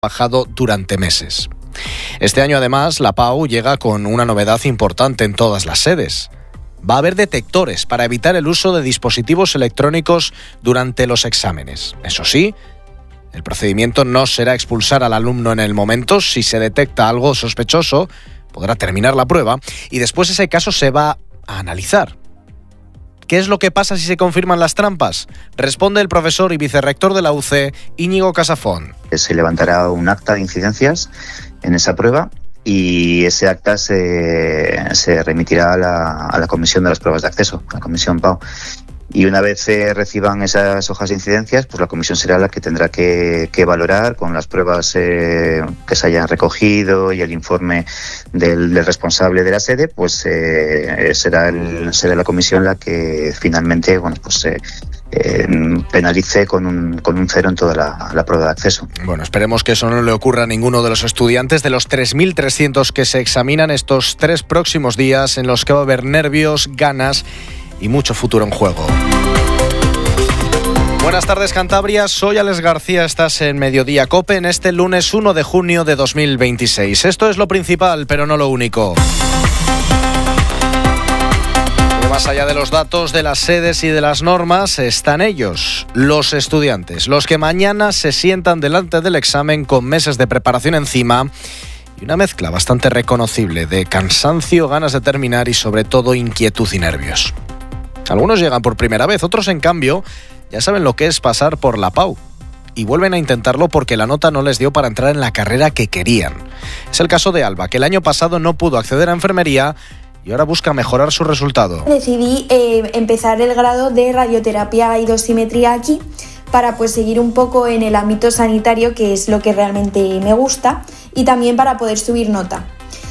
trabajado durante meses. Este año, además, la PAU llega con una novedad importante en todas las sedes. Va a haber detectores para evitar el uso de dispositivos electrónicos durante los exámenes. Eso sí, el procedimiento no será expulsar al alumno en el momento. Si se detecta algo sospechoso, podrá terminar la prueba y después ese caso se va a analizar. ¿Qué es lo que pasa si se confirman las trampas? Responde el profesor y vicerrector de la UC, Íñigo Casafón. Se levantará un acta de incidencias en esa prueba y ese acta se remitirá a la comisión de las pruebas de acceso, a la comisión PAU. Y una vez reciban esas hojas de incidencias, pues la comisión será la que tendrá que valorar con las pruebas que se hayan recogido y el informe del responsable de la sede, pues será la comisión la que finalmente penalice con un 0 en toda la prueba de acceso. Bueno, esperemos que eso no le ocurra a ninguno de los estudiantes de los 3.300 que se examinan estos 3 próximos días en los que va a haber nervios, ganas y mucho futuro en juego. Buenas tardes, Cantabria. Soy Alex García. Estás en Mediodía COPE en este lunes 1 de junio de 2026. Esto es lo principal, pero no lo único. Más allá de los datos, de las sedes y de las normas, están ellos, los estudiantes, los que mañana se sientan delante del examen con meses de preparación encima y una mezcla bastante reconocible de cansancio, ganas de terminar y sobre todo inquietud y nervios. Algunos llegan por primera vez, otros en cambio ya saben lo que es pasar por la PAU y vuelven a intentarlo porque la nota no les dio para entrar en la carrera que querían. Es el caso de Alba, que el año pasado no pudo acceder a enfermería y ahora busca mejorar su resultado. Decidí empezar el grado de radioterapia y dosimetría aquí para seguir un poco en el ámbito sanitario, que es lo que realmente me gusta, y también para poder subir nota.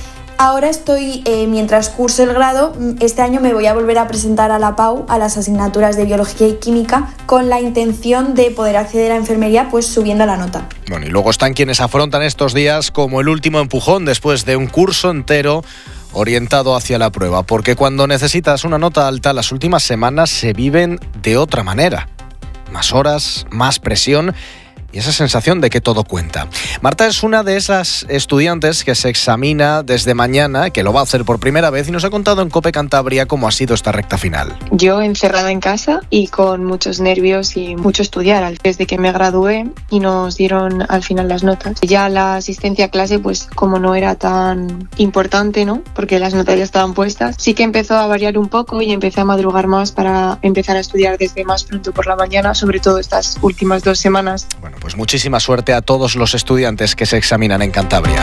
Ahora estoy, mientras curso el grado, este año me voy a volver a presentar a la PAU, a las asignaturas de Biología y Química, con la intención de poder acceder a enfermería subiendo la nota. Bueno, y luego están quienes afrontan estos días como el último empujón después de un curso entero orientado hacia la prueba, porque cuando necesitas una nota alta, las últimas semanas se viven de otra manera. Más horas, más presión y esa sensación de que todo cuenta. Marta es una de esas estudiantes que se examina desde mañana, que lo va a hacer por primera vez y nos ha contado en COPE Cantabria cómo ha sido esta recta final. Yo encerrada en casa y con muchos nervios y mucho estudiar desde que me gradué y nos dieron al final las notas. Ya la asistencia a clase, como no era tan importante, ¿no? Porque las notas ya estaban puestas, sí que empezó a variar un poco y empecé a madrugar más para empezar a estudiar desde más pronto por la mañana, sobre todo estas últimas 2 semanas. Bueno, pues muchísima suerte a todos los estudiantes que se examinan en Cantabria.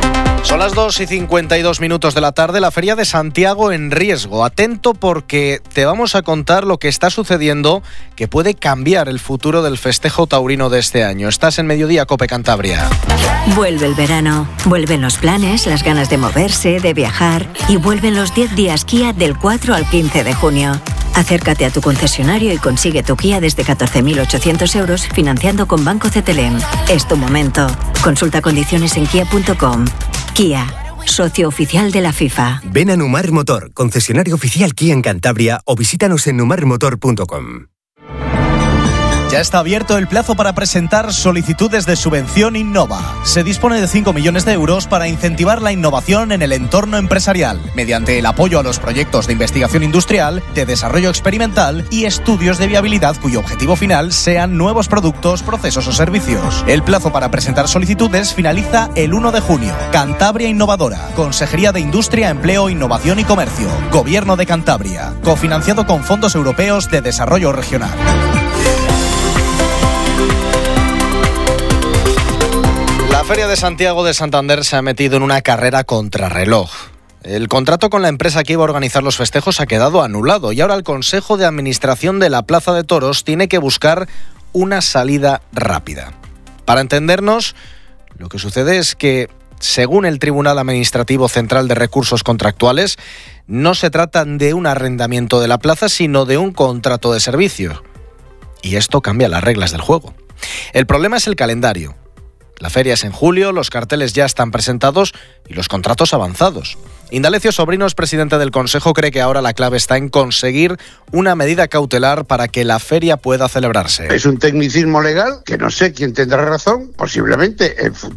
Son las 2:52 de la tarde, la Feria de Santiago en riesgo. Atento porque te vamos a contar lo que está sucediendo que puede cambiar el futuro del festejo taurino de este año. Estás en Mediodía COPE Cantabria. Vuelve el verano, vuelven los planes, las ganas de moverse, de viajar y vuelven los 10 días Kia del 4 al 15 de junio. Acércate a tu concesionario y consigue tu Kia desde 14.800 euros financiando con Banco CTLM. Es tu momento. Consulta condiciones en kia.com. Kia, socio oficial de la FIFA. Ven a Numar Motor, concesionario oficial Kia en Cantabria, o visítanos en numarmotor.com. Ya está abierto el plazo para presentar solicitudes de subvención Innova. Se dispone de 5 millones de euros para incentivar la innovación en el entorno empresarial, mediante el apoyo a los proyectos de investigación industrial, de desarrollo experimental y estudios de viabilidad cuyo objetivo final sean nuevos productos, procesos o servicios. El plazo para presentar solicitudes finaliza el 1 de junio. Cantabria Innovadora, Consejería de Industria, Empleo, Innovación y Comercio, Gobierno de Cantabria, cofinanciado con fondos europeos de desarrollo regional. La Feria de Santiago de Santander se ha metido en una carrera contrarreloj. El contrato con la empresa que iba a organizar los festejos ha quedado anulado y ahora el Consejo de Administración de la Plaza de Toros tiene que buscar una salida rápida. Para entendernos, lo que sucede es que, según el Tribunal Administrativo Central de Recursos Contractuales, no se trata de un arrendamiento de la plaza, sino de un contrato de servicio. Y esto cambia las reglas del juego. El problema es el calendario. La feria es en julio, los carteles ya están presentados y los contratos avanzados. Indalecio Sobrino es presidente del Consejo, cree que ahora la clave está en conseguir una medida cautelar para que la feria pueda celebrarse. Es un tecnicismo legal que no sé quién tendrá razón, posiblemente el futuro